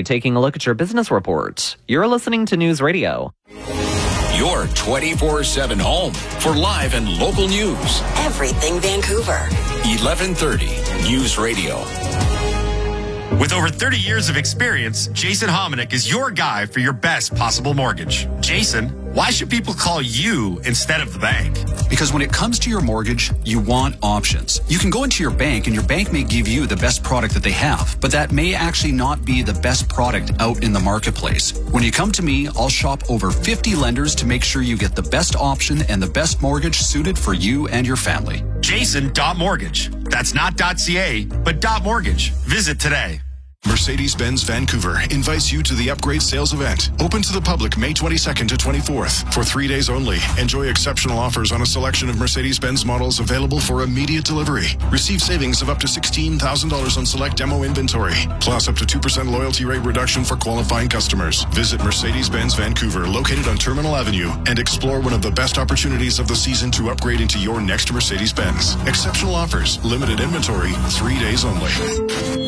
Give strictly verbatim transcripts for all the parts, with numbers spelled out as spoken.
taking a look at your business report. You're listening to News Radio. Your twenty-four seven home for live and local news. Everything Vancouver. eleven thirty News Radio. With over thirty years of experience, Jason Hominick is your guy for your best possible mortgage. Jason, why should people call you instead of the bank? Because when it comes to your mortgage, you want options. You can go into your bank and your bank may give you the best product that they have, but that may actually not be the best product out in the marketplace. When you come to me, I'll shop over fifty lenders to make sure you get the best option and the best mortgage suited for you and your family. Jason.mortgage. That's not .ca, but .mortgage. Visit today. Mercedes-Benz Vancouver invites you to the Upgrade Sales Event. Open to the public May twenty-second to twenty-fourth. For three days only, enjoy exceptional offers on a selection of Mercedes-Benz models available for immediate delivery. Receive savings of up to sixteen thousand dollars on select demo inventory, plus up to two percent loyalty rate reduction for qualifying customers. Visit Mercedes-Benz Vancouver, located on Terminal Avenue, and explore one of the best opportunities of the season to upgrade into your next Mercedes-Benz. Exceptional offers, limited inventory, three days only.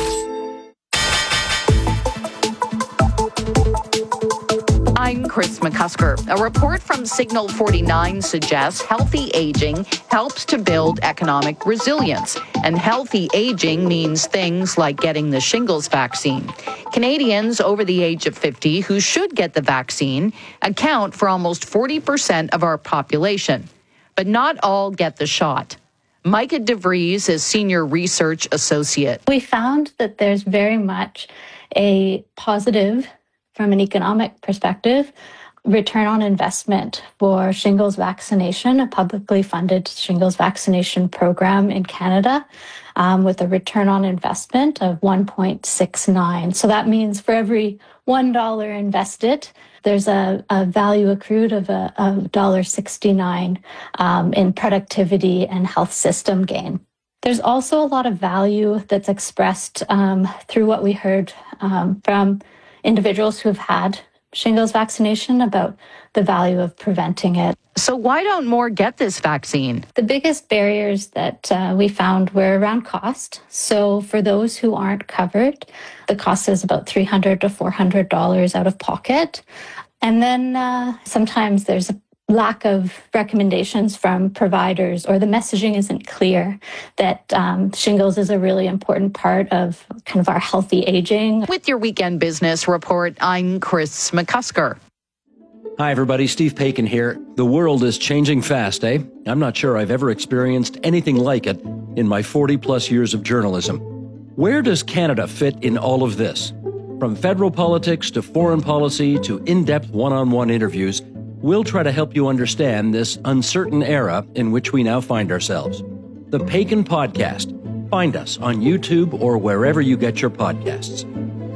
I'm Chris McCusker. A report from Signal forty-nine suggests healthy aging helps to build economic resilience. And healthy aging means things like getting the shingles vaccine. Canadians over the age of fifty who should get the vaccine account for almost forty percent of our population. But not all get the shot. Micah DeVries is Senior Research Associate. We found that there's very much a positive, from an economic perspective, return on investment for shingles vaccination, a publicly funded shingles vaccination program in Canada, um, with a return on investment of one point six nine. So that means for every one dollar invested, there's a, a value accrued of a, a one dollar sixty-nine um, in productivity and health system gain. There's also a lot of value that's expressed um, through what we heard um, from individuals who have had shingles vaccination about the value of preventing it. So why don't more get this vaccine? The biggest barriers that uh, we found were around cost. So for those who aren't covered, the cost is about three hundred to four hundred dollars out of pocket. And then uh, sometimes there's a lack of recommendations from providers, or the messaging isn't clear that um, shingles is a really important part of kind of our healthy aging. With your Weekend Business Report, I'm Chris McCusker. Hi, everybody. Steve Paikin here. The world is changing fast, eh? I'm not sure I've ever experienced anything like it in my forty-plus years of journalism. Where does Canada fit in all of this? From federal politics to foreign policy to in-depth one-on-one interviews, we'll try to help you understand this uncertain era in which we now find ourselves. The Paikin Podcast. Find us on YouTube or wherever you get your podcasts.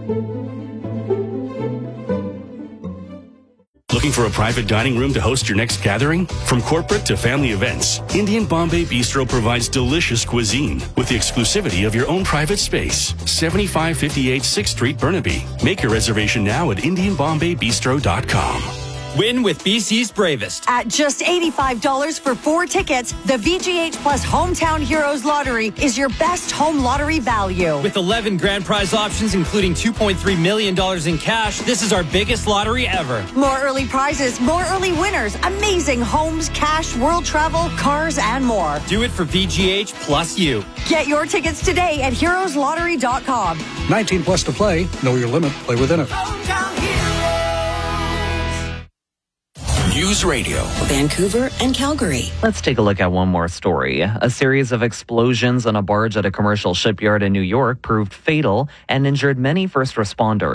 Looking for a private dining room to host your next gathering? From corporate to family events, Indian Bombay Bistro provides delicious cuisine with the exclusivity of your own private space. seventy-five fifty-eight sixth Street, Burnaby. Make your reservation now at indian bombay bistro dot com. Win with B C's Bravest. At just eighty-five dollars for four tickets, the V G H Plus Hometown Heroes Lottery is your best home lottery value. With eleven grand prize options, including two point three million dollars in cash, this is our biggest lottery ever. More early prizes, more early winners, amazing homes, cash, world travel, cars, and more. Do it for V G H plus you. Get your tickets today at heroes lottery dot com. nineteen plus to play. Know your limit. Play within it. News Radio, Vancouver and Calgary. Let's take a look at one more story. A series of explosions on a barge at a commercial shipyard in New York proved fatal and injured many first responders.